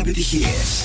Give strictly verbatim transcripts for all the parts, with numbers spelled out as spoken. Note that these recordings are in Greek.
επιτυχίες.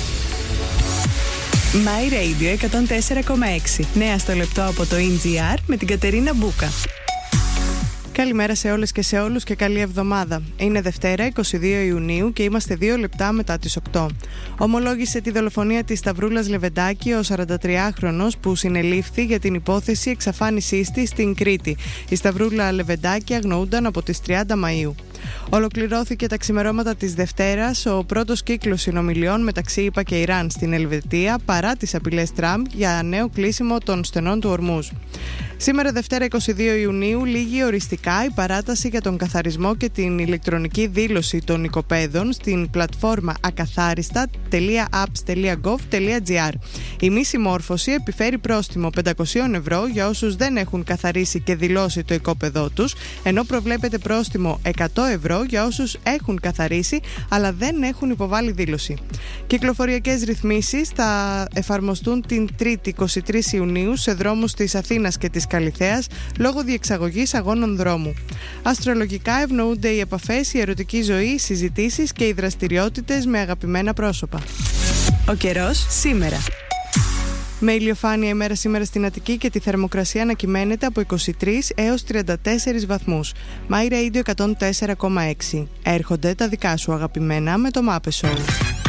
My Radio εκατόν τέσσερα κόμμα έξι. Νέα στο λεπτό από το ι τζι αρ με την Κατερίνα Μπούκα. Καλημέρα σε όλες και σε όλους και καλή εβδομάδα. Είναι Δευτέρα, είκοσι δύο Ιουνίου και είμαστε δύο λεπτά μετά τις οκτώ. Ομολόγησε τη δολοφονία της Σταυρούλας Λεβεντάκη ο σαραντατριάχρονος που συνελήφθη για την υπόθεση εξαφάνισής της στην Κρήτη. Η Σταυρούλα Λεβεντάκη αγνοούνταν από τις τριάντα Μαΐου. Ολοκληρώθηκε τα ξημερώματα της Δευτέρας ο πρώτος κύκλος συνομιλιών μεταξύ ΗΠΑ και Ιράν στην Ελβετία παρά τις απειλές Τραμπ για νέο κλείσιμο των στενών του Ορμούζ. Σήμερα Δευτέρα είκοσι δύο Ιουνίου λήγει οριστικά η παράταση για τον καθαρισμό και την ηλεκτρονική δήλωση των οικοπαίδων στην πλατφόρμα ακαθάριστα τελεία apps τελεία gov τελεία gr. Η μη συμμόρφωση επιφέρει πρόστιμο πεντακόσια ευρώ για όσους δεν έχουν καθαρίσει και δηλώσει το οικόπεδό τους, ενώ προβλέπεται πρόστιμο εκατό ευρώ για όσους έχουν καθαρίσει αλλά δεν έχουν υποβάλει δήλωση. Κυκλοφοριακές ρυθμίσεις θα εφαρμοστούν την Τρίτη είκοσι τρεις Ιουνίου σε δρόμους της Αθήνας και της Καλιθέας λόγω διεξαγωγής αγώνων δρόμου. Αστρολογικά ευνοούνται οι επαφές, η ερωτική ζωή, οι συζητήσεις και οι δραστηριότητες με αγαπημένα πρόσωπα. Ο καιρός σήμερα. Με ηλιοφάνεια ημέρα σήμερα στην Αττική και τη θερμοκρασία να κυμαίνεται από είκοσι τρεις έως τριάντα τέσσερις βαθμούς. My Radio εκατόν τέσσερα κόμμα έξι. Έρχονται τα δικά σου αγαπημένα με το Muppet Show.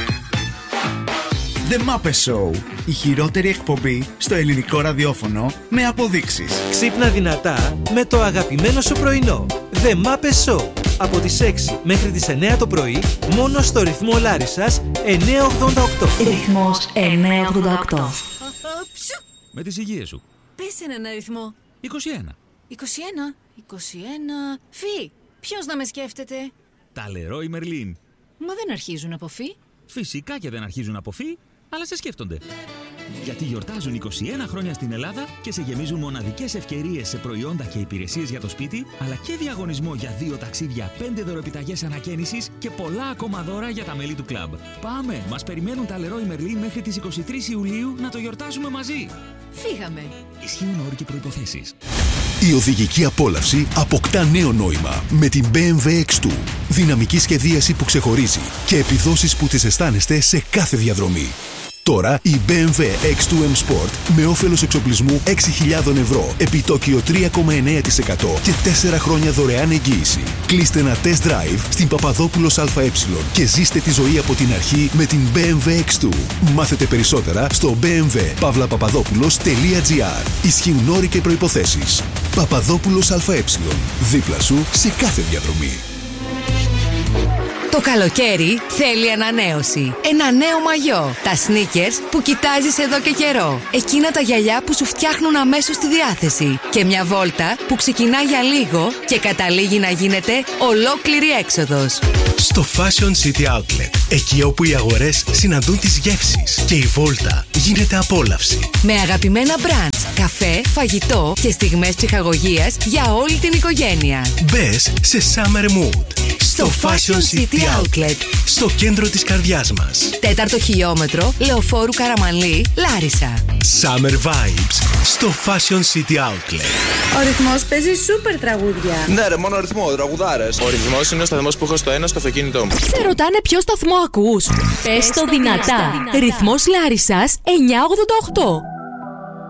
The Muppet Show. Η χειρότερη εκπομπή στο ελληνικό ραδιόφωνο με αποδείξεις. Ξύπνα δυνατά με το αγαπημένο σου πρωινό. The Muppet Show. Από τις έξι μέχρι τις εννέα το πρωί, μόνο στο ρυθμό Λάρισσας εννιακόσια ογδόντα οκτώ. Ρυθμός εννιακόσια ογδόντα οκτώ. Με τις υγείες σου. Πες έναν αριθμό. είκοσι ένα. είκοσι ένα. είκοσι ένα. Φι. Ποιος να με σκέφτεται? Τα Leroy Merlin. Μα δεν αρχίζουν από φι. Φυσικά και δεν αρχίζουν από φι, αλλά σε σκέφτονται. Γιατί γιορτάζουν είκοσι ένα χρόνια στην Ελλάδα και σε γεμίζουν μοναδικές ευκαιρίες σε προϊόντα και υπηρεσίες για το σπίτι, αλλά και διαγωνισμό για δύο ταξίδια, πέντε δωροεπιταγές ανακαίνησης και πολλά ακόμα δώρα για τα μέλη του κλαμπ. Πάμε! Μας περιμένουν τα Leroy Merlin μέχρι τις είκοσι τρεις Ιουλίου να το γιορτάσουμε μαζί. Φύγαμε! Ισχύουν όροι και προϋποθέσεις. Η οδηγική απόλαυση αποκτά νέο νόημα με την μπι εμ ντάμπλιου εξ δύο. Δυναμική σχεδίαση που ξεχωρίζει και επιδόσεις που τις αισθάνεστε σε κάθε διαδρομή. Τώρα η μπι εμ ντάμπλιου εξ δύο M Sport με όφελος εξοπλισμού έξι χιλιάδες ευρώ, επιτόκιο τρία κόμμα εννέα τοις εκατό και τέσσερα χρόνια δωρεάν εγγύηση. Κλείστε ένα test drive στην Παπαδόπουλος ΑΕ και ζήστε τη ζωή από την αρχή με την μπι εμ ντάμπλιου εξ δύο. Μάθετε περισσότερα στο μπι εμ ντάμπλιου παύλα παπαδόπουλος τελεία gr. Ισχύουν όροι και προϋποθέσεις. Παπαδόπουλος ΑΕ. Δίπλα σου σε κάθε διαδρομή. Το καλοκαίρι θέλει ανανέωση. Ένα νέο μαγιό. Τα sneakers που κοιτάζεις εδώ και καιρό. Εκείνα τα γυαλιά που σου φτιάχνουν αμέσως τη διάθεση. Και μια βόλτα που ξεκινά για λίγο και καταλήγει να γίνεται ολόκληρη έξοδος. Στο Fashion City Outlet. Εκεί όπου οι αγορές συναντούν τις γεύσεις και η βόλτα γίνεται απόλαυση. Με αγαπημένα brands, καφέ, φαγητό και στιγμές ψυχαγωγίας για όλη την οικογένεια. Μπες σε Summer Mood. Στο Fashion City Outlet. Στο κέντρο της καρδιάς μας. Τέταρτο χιλιόμετρο, Λεωφόρου Καραμανλή, Λάρισα. Summer Vibes. Στο Fashion City Outlet. Ο ρυθμός παίζει σούπερ τραγούδια. Ναι ρε, μόνο ρυθμό, τραγουδάρες. Ο ρυθμός είναι ο σταθμός που έχω στο ένα στο αυτοκίνητό μου. Σε ρωτάνε ποιο σταθμό ακούς. Πες το δυνατά. Ρυθμός Λάρισσας εννιακόσια ογδόντα οκτώ.